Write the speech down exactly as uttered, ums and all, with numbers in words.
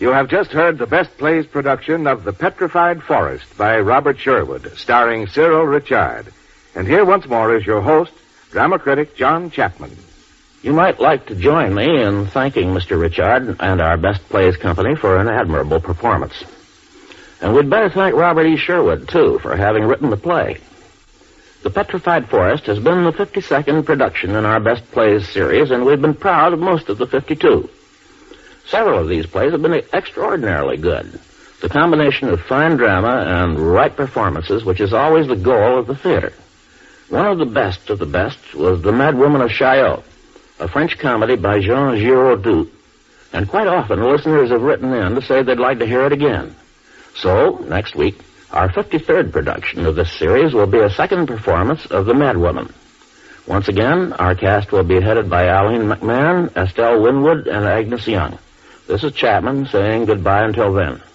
You have just heard the Best Plays production of The Petrified Forest by Robert Sherwood, starring Cyril Ritchard. And here once more is your host, drama critic John Chapman. You might like to join me in thanking Mister Ritchard and our Best Plays company for an admirable performance. And we'd better thank Robert E. Sherwood, too, for having written the play. The Petrified Forest has been the fifty-second production in our Best Plays series, and we've been proud of most of the fifty-two. Several of these plays have been extraordinarily good. The combination of fine drama and right performances, which is always the goal of the theater. One of the best of the best was The Mad Woman of Chaillot, a French comedy by Jean Giraudoux. And quite often, listeners have written in to say they'd like to hear it again. So, next week, our fifty-third production of this series will be a second performance of The Mad Woman. Once again, our cast will be headed by Eileen McMahon, Estelle Winwood, and Agnes Young. This is Chapman saying goodbye until then.